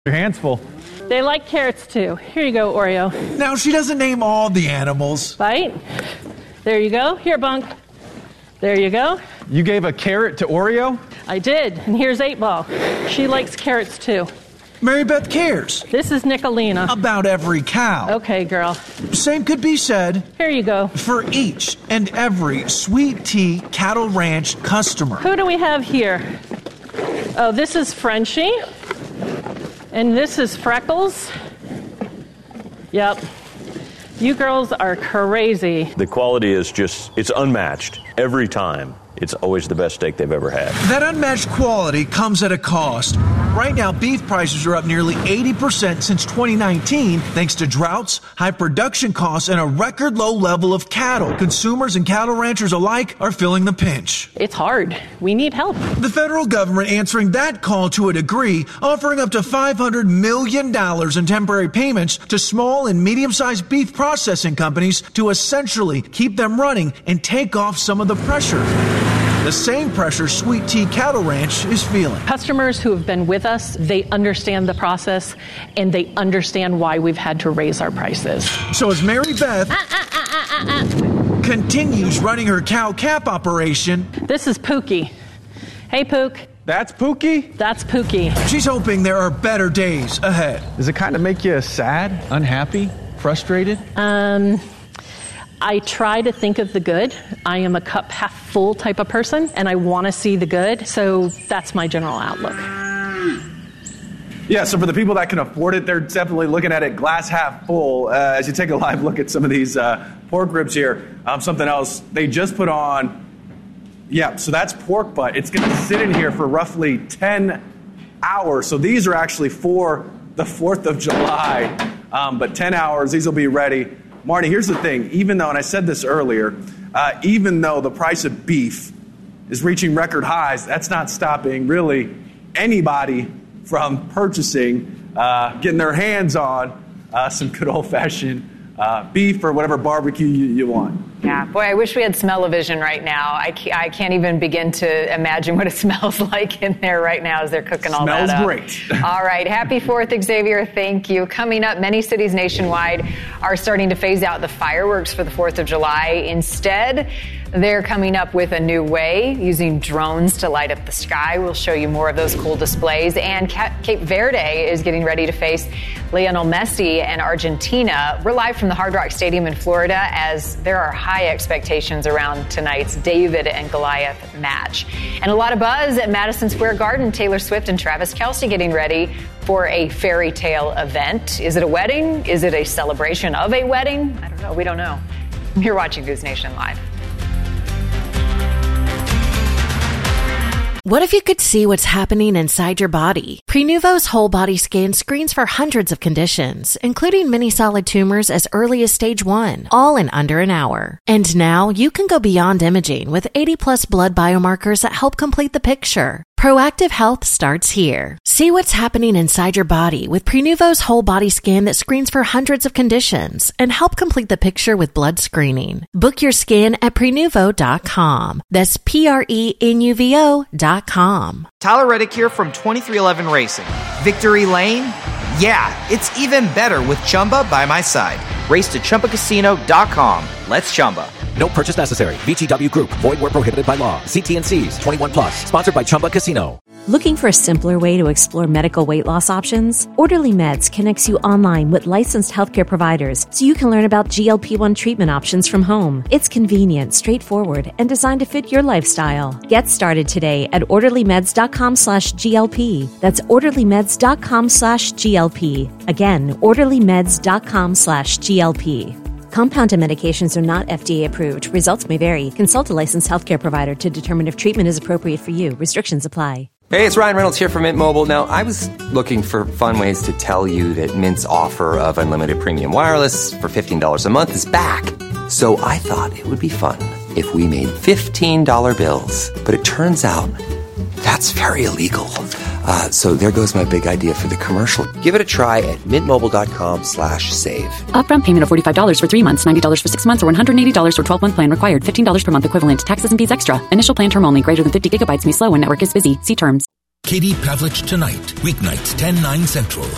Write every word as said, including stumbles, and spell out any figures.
Your hand's full. They like carrots too. Here you go, Oreo. Now, she doesn't name all the animals. Bite. There you go. Here, Bunk. There you go. You gave a carrot to Oreo? I did. And here's eight ball. She likes carrots too. Mary Beth cares. This is Nicolina. About every cow. Okay, girl. Same could be said. Here you go. For each and every Sweet Tea Cattle Ranch customer. Who do we have here? Oh, this is Frenchie. And this is Freckles. Yep. You girls are crazy. The quality is just, it's unmatched every time. It's always the best steak they've ever had. That unmatched quality comes at a cost. Right now, beef prices are up nearly eighty percent since twenty nineteen, thanks to droughts, high production costs, and a record low level of cattle. Consumers and cattle ranchers alike are feeling the pinch. It's hard. We need help. The federal government answering that call to a degree, offering up to five hundred million dollars in temporary payments to small and medium-sized beef processing companies to essentially keep them running and take off some of the pressure. The same pressure Sweet Tea Cattle Ranch is feeling. Customers who have been with us, they understand the process and they understand why we've had to raise our prices. So as Mary Beth ah, ah, ah, ah, ah. continues running her cow cap operation, this is Pookie. Hey, Pook. That's Pookie? That's Pookie. She's hoping there are better days ahead. Does it kind of make you sad, unhappy, frustrated? Um... I try to think of the good. I am a cup half full type of person, and I want to see the good. So that's my general outlook. Yeah, so for the people that can afford it, they're definitely looking at it glass half full. Uh, as you take a live look at some of these uh, pork ribs here, um, something else they just put on. Yeah, so that's pork butt. It's going to sit in here for roughly ten hours. So these are actually for the fourth of July, um, but ten hours, these will be ready. Marty, here's the thing. Even though, and I said this earlier, uh, even though the price of beef is reaching record highs, that's not stopping really anybody from purchasing, uh, getting their hands on uh, some good old-fashioned uh, beef or whatever barbecue you, you want. Yeah, boy, I wish we had smell-o-vision right now. I can't, I can't even begin to imagine what it smells like in there right now as they're cooking all Smells that up. Great. All right, happy fourth, Xavier. Thank you. Coming up, many cities nationwide are starting to phase out the fireworks for the fourth of July. Instead, they're coming up with a new way, using drones to light up the sky. We'll show you more of those cool displays. And Cape Verde is getting ready to face Lionel Messi and Argentina. We're live from the Hard Rock Stadium in Florida as there are high expectations around tonight's David and Goliath match. And a lot of buzz at Madison Square Garden. Taylor Swift and Travis Kelce getting ready for a fairy tale event. Is it a wedding? Is it a celebration of a wedding? I don't know. We don't know. You're watching News Nation Live. What if you could see what's happening inside your body? Prenuvo's whole body scan screens for hundreds of conditions, including many solid tumors as early as stage one, all in under an hour. And now you can go beyond imaging with eighty plus blood biomarkers that help complete the picture. Proactive health starts here. See what's happening inside your body with Prenuvo's whole body scan that screens for hundreds of conditions and help complete the picture with blood screening. Book your scan at Prenuvo dot com. That's P R E N U V O dot com. Tyler Reddick here from twenty-three eleven Racing. Victory Lane? Yeah, it's even better with Chumba by my side. Race to Chumba Casino dot com. Let's Chumba. No purchase necessary. V G W Group. Void where prohibited by law. See T and C's. twenty-one plus. Sponsored by Chumba Casino. Looking for a simpler way to explore medical weight loss options? Orderly Meds connects you online with licensed healthcare providers so you can learn about G L P one treatment options from home. It's convenient, straightforward, and designed to fit your lifestyle. Get started today at orderly meds dot com slash G L P. That's orderly meds dot com slash G L P. Again, orderly meds dot com slash G L P. Compounded medications are not F D A approved. Results may vary. Consult a licensed healthcare provider to determine if treatment is appropriate for you. Restrictions apply. Hey, it's Ryan Reynolds here from Mint Mobile. Now, I was looking for fun ways to tell you that Mint's offer of unlimited premium wireless for fifteen dollars a month is back. So I thought it would be fun if we made fifteen dollar bills. But it turns out that's very illegal. Uh, so there goes my big idea for the commercial. Give it a try at mintmobile.com slash save. Upfront payment of forty-five dollars for three months, ninety dollars for six months, or one hundred eighty dollars for twelve-month plan required. fifteen dollars per month equivalent. Taxes and fees extra. Initial plan term only. Greater than fifty gigabytes may slow when network is busy. See terms. Katie Pavlich Tonight. Weeknights, ten, nine Central.